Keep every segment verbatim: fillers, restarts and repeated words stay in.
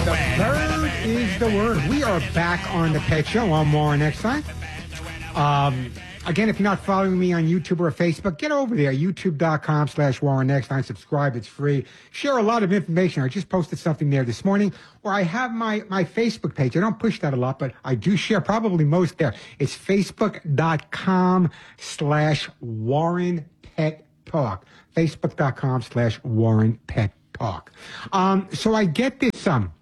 Bird is the word. We are back on the Pet Show. I'm Warren Eckstein. Um, again, if you're not following me on YouTube or Facebook, get over there. YouTube.com slash Warren Eckstein. Subscribe. It's free. Share a lot of information. I just posted something there this morning. Or I have my, my Facebook page. I don't push that a lot, but I do share probably most there. It's Facebook.com slash Warren Pet Talk. Facebook.com slash Warren Pet Talk. Um, so I get this, um,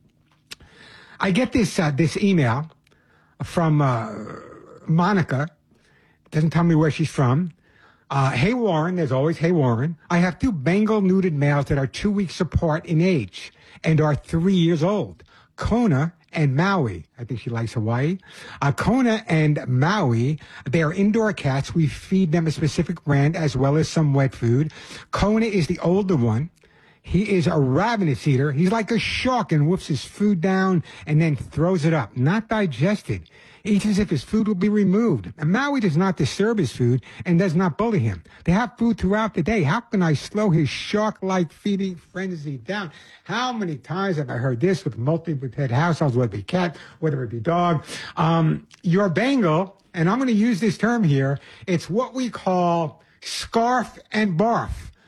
I get this, uh, this email from, uh, Monica. Doesn't tell me where she's from. Uh, hey, Warren. There's always, hey, Warren. I have two Bengal neutered males that are two weeks apart in age and are three years old. Kona and Maui. I think she likes Hawaii. Uh, Kona and Maui, they are indoor cats. We feed them a specific brand as well as some wet food. Kona is the older one. He is a ravenous eater. He's like a shark and wolfs his food down and then throws it up. Not digested. Eats as if his food will be removed. And Maui does not disturb his food and does not bully him. They have food throughout the day. How can I slow his shark-like feeding frenzy down? How many times have I heard this with multi-pet households, whether it be cat, whether it be dog? Um, your Bengal, and I'm going to use this term here, it's what we call scarf and barf.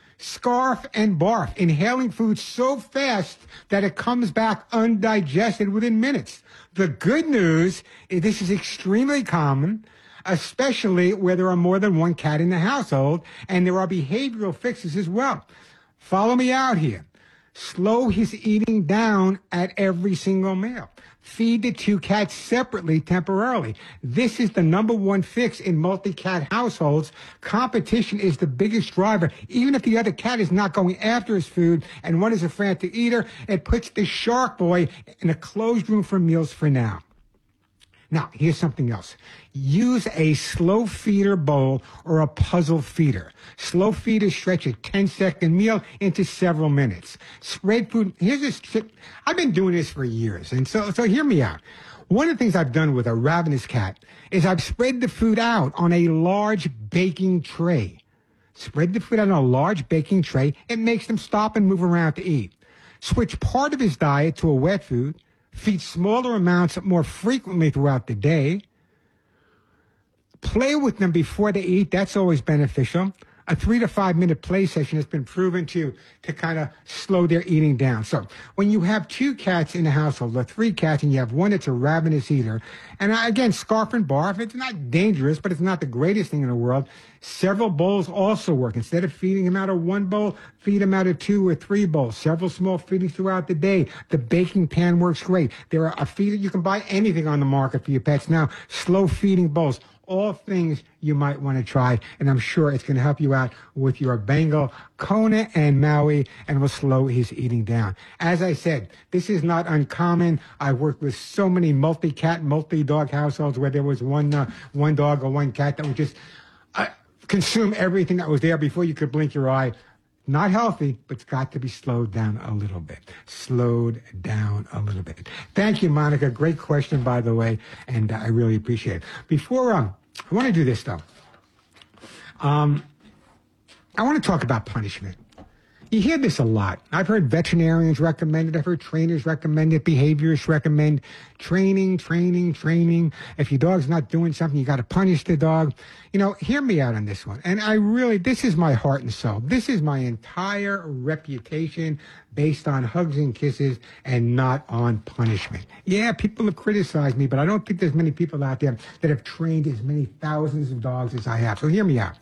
Scarf and barf, inhaling food so fast that it comes back undigested within minutes. The good news is this is extremely common, especially where there are more than one cat in the household, and there are behavioral fixes as well. Follow me out here. Slow his eating down at every single meal. Feed the two cats separately temporarily. This is the number one fix in multi-cat households. Competition is the biggest driver. Even if the other cat is not going after his food and one is a frantic eater, it puts the shark boy in a closed room for meals for now. Now, here's something else. Use a slow feeder bowl or a puzzle feeder. Slow feeders stretch a ten-second meal into several minutes. Spread food. Here's this trick. I've been doing this for years, and so so hear me out. One of the things I've done with a ravenous cat is I've spread the food out on a large baking tray. Spread the food out on a large baking tray. It makes them stop and move around to eat. Switch part of his diet to a wet food. Feed smaller amounts more frequently throughout the day. Play with them before they eat. That's always beneficial. A three to five minute play session has been proven to, to kind of slow their eating down. So when you have two cats in the household, or three cats, and you have one that's a ravenous eater, and again, scarf and barf, it's not dangerous, but it's not the greatest thing in the world. Several bowls also work. Instead of feeding him out of one bowl, feed him out of two or three bowls. Several small feedings throughout the day. The baking pan works great. There are a feeder. You can buy anything on the market for your pets now. Slow feeding bowls. All things you might want to try, and I'm sure it's going to help you out with your Bengal, Kona, and Maui, and will slow his eating down. As I said, this is not uncommon. I worked with so many multi-cat, multi-dog households where there was one uh, one dog or one cat that would just uh, consume everything that was there before you could blink your eye. Not healthy, but it's got to be slowed down a little bit. Slowed down a little bit. Thank you, Monica. Great question, by the way, and uh, I really appreciate it. Before, um, I want to do this, though. Um, I want to talk about punishment. You hear this a lot. I've heard veterinarians recommend it. I've heard trainers recommend it. Behaviorists recommend training, training, training. If your dog's not doing something, you got to punish the dog. You know, hear me out on this one. And I really, this is my heart and soul. This is my entire reputation based on hugs and kisses and not on punishment. Yeah, people have criticized me, but I don't think there's many people out there that have trained as many thousands of dogs as I have. So hear me out.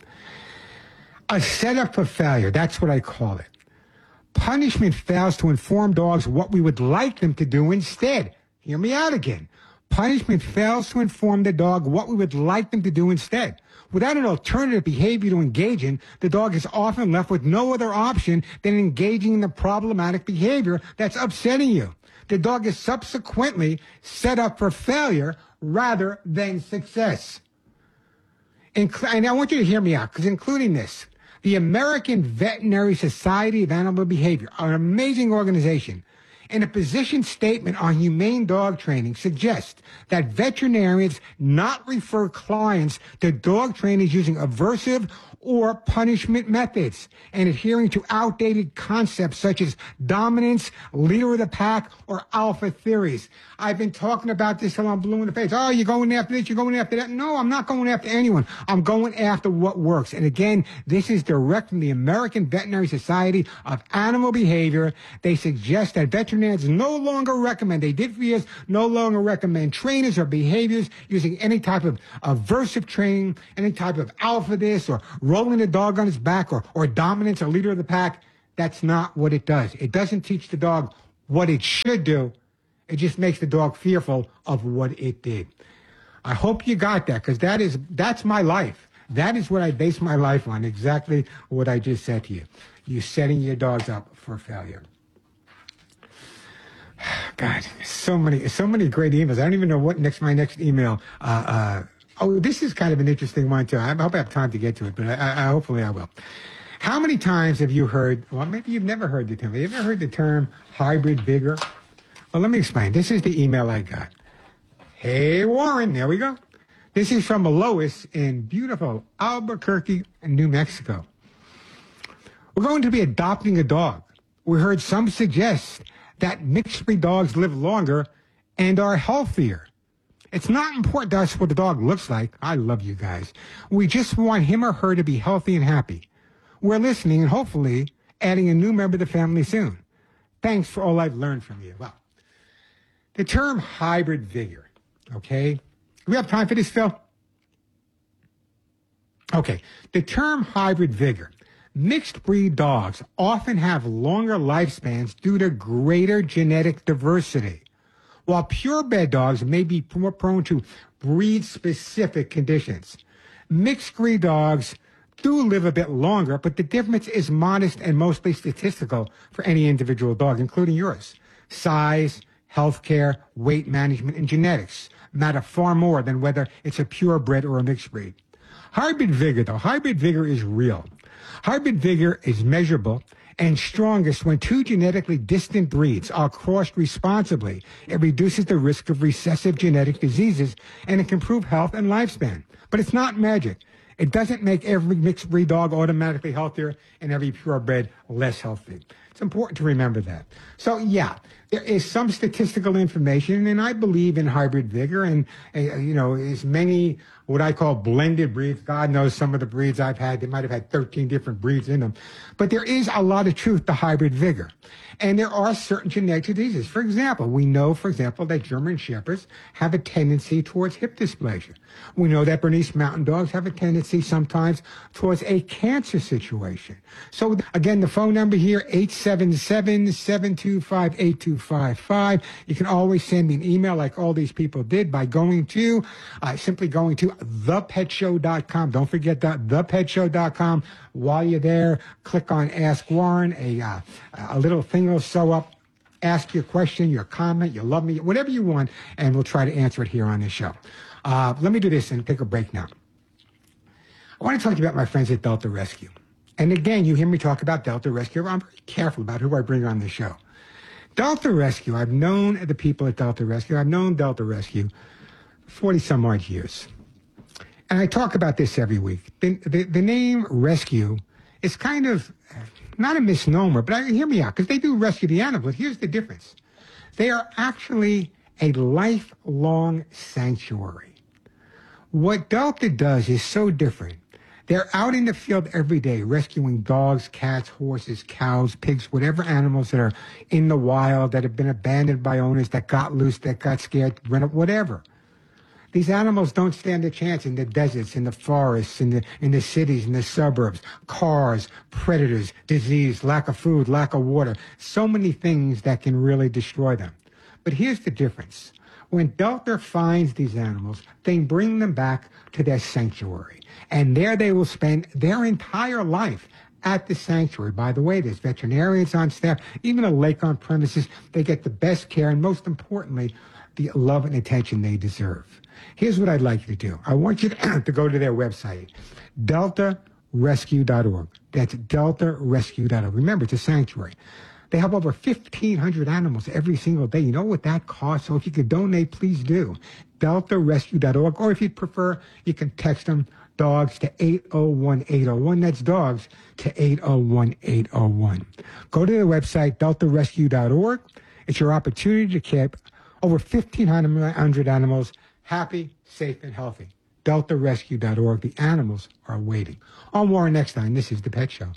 A setup for failure, that's what I call it. Punishment fails to inform dogs what we would like them to do instead. Hear me out again. Punishment fails to inform the dog what we would like them to do instead. Without an alternative behavior to engage in, the dog is often left with no other option than engaging in the problematic behavior that's upsetting you. The dog is subsequently set up for failure rather than success. Incl- and I want you to hear me out, because including this, the American Veterinary Society of Animal Behavior, an amazing organization, in a position statement on humane dog training suggests that veterinarians not refer clients to dog trainers using aversive or punishment methods and adhering to outdated concepts such as dominance, leader of the pack, or alpha theories. I've been talking about this till I'm blue in the face. Oh, you're going after this, you're going after that. No, I'm not going after anyone. I'm going after what works. And again, this is direct from the American Veterinary Society of Animal Behavior. They suggest that veterinarians no longer recommend, they did for years, no longer recommend trainers or behaviors using any type of aversive training, any type of alpha this or rolling the dog on his back or, or dominance or leader of the pack. That's not what it does. It doesn't teach the dog what it should do. It just makes the dog fearful of what it did. I hope you got that, because that is, that's my life. That is what I base my life on, exactly what I just said to you. You setting your dogs up for failure. God, so many, so many great emails. I don't even know what next, my next email, uh, uh, oh, this is kind of an interesting one, too. I hope I have time to get to it, but I, I, hopefully I will. How many times have you heard, well, maybe you've never heard the term. Have you ever heard the term hybrid vigor? Well, let me explain. This is the email I got. Hey, Warren, there we go. This is from Lois in beautiful Albuquerque, New Mexico. We're going to be adopting a dog. We heard some suggest that mixed breed dogs live longer and are healthier. It's not important to us what the dog looks like. I love you guys. We just want him or her to be healthy and happy. We're listening and hopefully adding a new member of the family soon. Thanks for all I've learned from you. Well, the term hybrid vigor, okay? Do we have time for this, Phil? Okay. The term hybrid vigor. Mixed breed dogs often have longer lifespans due to greater genetic diversity, while purebred dogs may be more prone to breed-specific conditions. Mixed breed dogs do live a bit longer, but the difference is modest and mostly statistical for any individual dog, including yours. Size, healthcare, weight management, and genetics matter far more than whether it's a purebred or a mixed breed. Hybrid vigor, though, hybrid vigor is real. Hybrid vigor is measurable and strongest when two genetically distant breeds are crossed responsibly. It reduces the risk of recessive genetic diseases, and it can improve health and lifespan. But it's not magic. It doesn't make every mixed breed dog automatically healthier and every purebred less healthy. It's important to remember that. So, yeah, there is some statistical information, and I believe in hybrid vigor and, uh, you know, as many what I call blended breeds. God knows some of the breeds I've had, they might have had thirteen different breeds in them. But there is a lot of truth to hybrid vigor. And there are certain genetic diseases. For example, we know, for example, that German Shepherds have a tendency towards hip dysplasia. We know that Bernese Mountain Dogs have a tendency sometimes towards a cancer situation. So, again, the phone number here, eight seven seven, seven two five, eight two five five. You can always send me an email like all these people did by going to, uh, simply going to the pet show dot com. Don't forget that, the pet show dot com. While you're there, click on Ask Warren. A, uh, a little thing will show up. Ask your question, your comment, you love me, whatever you want, and we'll try to answer it here on this show. Uh, let me do this and take a break now. I want to talk to you about my friends at Delta Rescue. And again, you hear me talk about Delta Rescue. I'm very careful about who I bring on the show. Delta Rescue, I've known the people at Delta Rescue. I've known Delta Rescue forty some odd years. And I talk about this every week. The, the, the name rescue is kind of not a misnomer, but I, hear me out, because they do rescue the animals. Here's the difference. They are actually a lifelong sanctuary. What Delta does is so different. They're out in the field every day rescuing dogs, cats, horses, cows, pigs, whatever animals that are in the wild, that have been abandoned by owners, that got loose, that got scared, ran up, whatever. These animals don't stand a chance in the deserts, in the forests, in the in the cities, in the suburbs. Cars, predators, disease, lack of food, lack of water. So many things that can really destroy them. But here's the difference. When Delta finds these animals, they bring them back to their sanctuary. And there they will spend their entire life at the sanctuary. By the way, there's veterinarians on staff, even a lake on premises. They get the best care and, most importantly, the love and attention they deserve. Here's what I'd like you to do. I want you to, to go to their website, delta rescue dot org. That's delta rescue dot org. Remember, it's a sanctuary. They have over fifteen hundred animals every single day. You know what that costs? So if you could donate, please do. delta rescue dot org. Or if you'd prefer, you can text them, dogs, to eight oh one eight oh one. That's dogs to eight oh one eight oh one. Go to the website, delta rescue dot org. It's your opportunity to keep over fifteen hundred animals happy, safe, and healthy. delta rescue dot org. The animals are waiting. On Warren Eckstein, this is The Pet Show.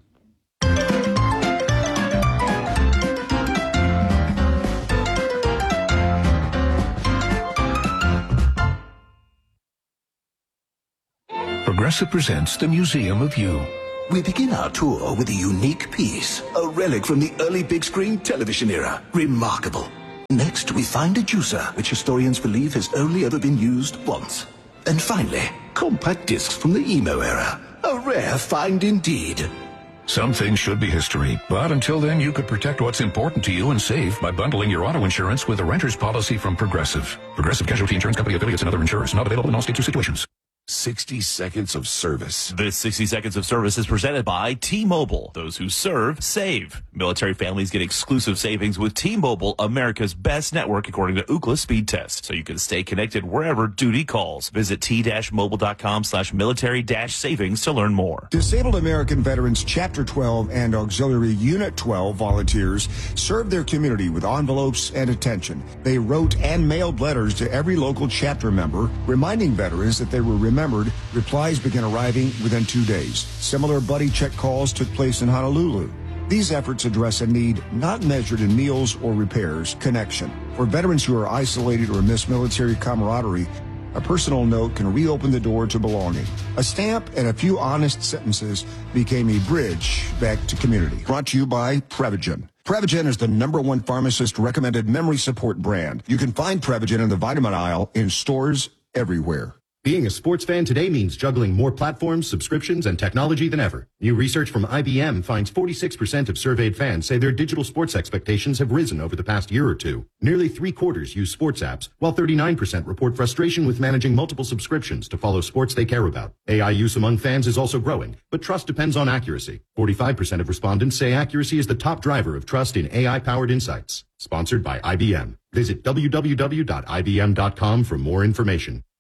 Progressive presents the Museum of You. We begin our tour with a unique piece, a relic from the early big screen television era. Remarkable. Next, we find a juicer, which historians believe has only ever been used once. And finally, compact discs from the emo era. A rare find indeed. Some things should be history, but until then you could protect what's important to you and save by bundling your auto insurance with a renter's policy from Progressive. Progressive Casualty Insurance Company affiliates and other insurers. Not available in all states or situations. sixty seconds of service. This sixty seconds of service is presented by T-Mobile. Those who serve, save. Military families get exclusive savings with T-Mobile, America's best network according to Ookla speed test. So you can stay connected wherever duty calls. Visit t-mobile.com slash military dash savings to learn more. Disabled American Veterans Chapter twelve and Auxiliary Unit twelve volunteers served their community with envelopes and attention. They wrote and mailed letters to every local chapter member, reminding veterans that they were remembered. Replies began arriving within two days. Similar buddy check calls took place in Honolulu. These efforts address a need not measured in meals or repairs, connection. For veterans who are isolated or miss military camaraderie, a personal note can reopen the door to belonging. A stamp and a few honest sentences became a bridge back to community. Brought to you by Prevagen. Prevagen is the number one pharmacist-recommended memory support brand. You can find Prevagen in the vitamin aisle in stores everywhere. Being a sports fan today means juggling more platforms, subscriptions, and technology than ever. New research from I B M finds forty-six percent of surveyed fans say their digital sports expectations have risen over the past year or two. Nearly three quarters use sports apps, while thirty-nine percent report frustration with managing multiple subscriptions to follow sports they care about. A I use among fans is also growing, but trust depends on accuracy. forty-five percent of respondents say accuracy is the top driver of trust in A I-powered insights. Sponsored by I B M. Visit w w w dot i b m dot com for more information.